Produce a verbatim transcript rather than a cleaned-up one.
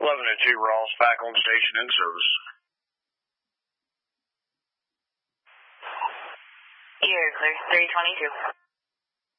eleven and two Ross, back on station in service. You're clear, three twenty-two.